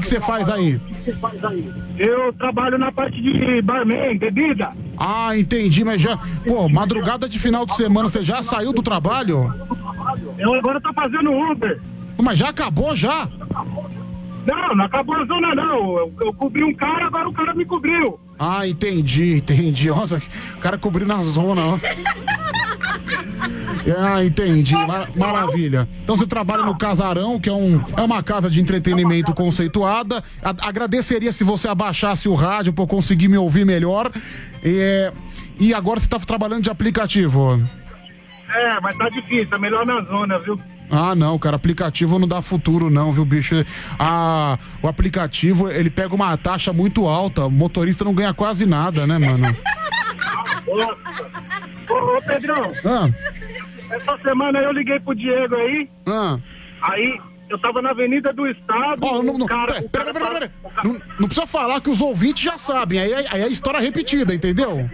que você faz aí? Eu trabalho na parte de barman, bebida. Ah, entendi, mas já... Pô, madrugada de final de semana, você já saiu do trabalho? Eu agora tô fazendo Uber. Mas já acabou, já? Não acabou a zona não. Eu cobri um cara, agora o cara me cobriu. Ah, entendi. Nossa, o cara cobriu na zona, ó. Ah, entendi. Maravilha. Então você trabalha no Casarão, que é uma casa de entretenimento conceituada. Agradeceria se você abaixasse o rádio pra eu conseguir me ouvir melhor. E agora você tá trabalhando de aplicativo. Mas tá difícil, é melhor na zona, viu? Ah, não, cara, aplicativo não dá futuro não, viu, bicho? O aplicativo, ele pega uma taxa muito alta, o motorista não ganha quase nada, né, mano? Ô, Pedrão. Essa semana eu liguei pro Diego aí. Aí eu tava na Avenida do Estado. Pera. Não precisa falar que os ouvintes já sabem. Aí é história repetida, entendeu?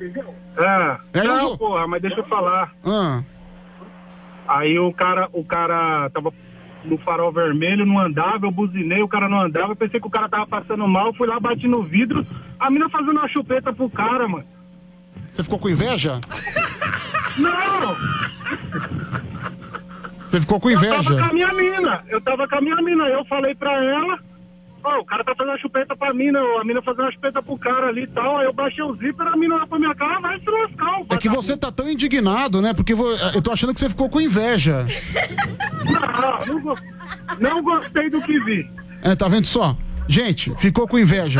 Não, porra, mas deixa eu falar. Aí o cara tava no farol vermelho, não andava, eu buzinei, o cara não andava, eu pensei que o cara tava passando mal, fui lá, bati no vidro, a mina fazendo uma chupeta pro cara, mano. Você ficou com inveja? Não! Você ficou com inveja? Eu tava com a minha mina, eu falei pra ela, o cara tá fazendo uma chupeta pra mina, a mina fazendo uma chupeta pro cara ali e tal, aí eu baixei o zíper, a mina olhou pra minha cara, vai se lascar. É que você tá tão indignado, né? Porque eu tô achando que você ficou com inveja. Não gostei do que vi. Tá vendo só? Gente, ficou com inveja.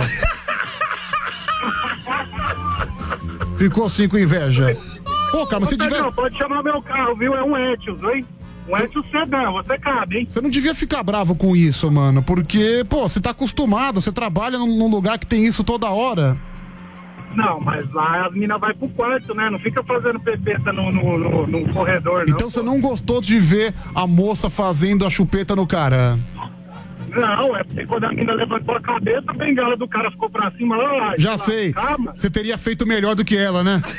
Ficou sim com inveja. Pô, cara, mas você Pedro, pode chamar meu carro, viu? É um Etios, hein? Um Etios sedã, você cabe, hein? Você não devia ficar bravo com isso, mano, porque, pô, você tá acostumado, você trabalha num lugar que tem isso toda hora. Não, mas lá as minas vai pro quarto, né? Não fica fazendo pepeta no corredor, não. Então você não gostou de ver a moça fazendo a chupeta no cara? Não, é porque quando a mina levantou a cabeça, a bengala do cara ficou pra cima. Já sei. Você teria feito melhor do que ela, né?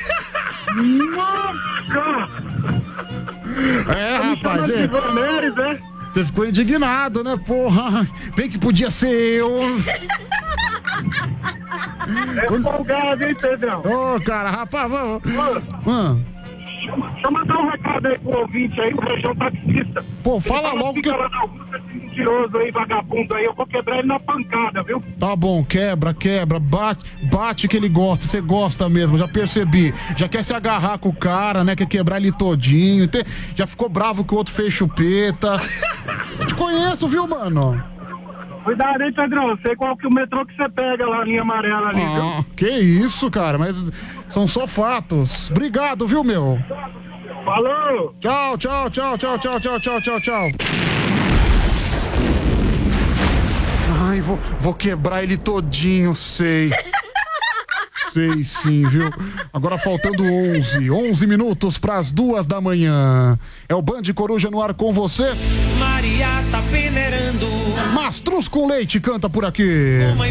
Nossa! Rapaz, Você ficou indignado, né, porra? Bem que podia ser eu. É folgado, hein, Pedrão? Cara, rapaz, vamos. Deixa eu mandar um recado aí pro ouvinte aí, o região taxista. Pô, fala logo que... Lá na Augusta, esse mentiroso aí, vagabundo aí, eu vou quebrar ele na pancada, viu? Tá bom, quebra, bate que ele gosta, você gosta mesmo, já percebi. Já quer se agarrar com o cara, né, quer quebrar ele todinho, já ficou bravo que o outro fez chupeta. Te conheço, viu, mano? Cuidado, hein, Pedrão, sei qual que o metrô que você pega lá, a linha amarela ali, viu? Que isso, cara, mas são só fatos. Obrigado, viu, meu? Falou! Tchau. Ai, vou quebrar ele todinho, sei. Sei sim, viu? Agora faltando 11 minutos pras 2 da manhã. É o Band Coruja no ar com você. Maria tá peneirando. Mastruz com leite canta por aqui.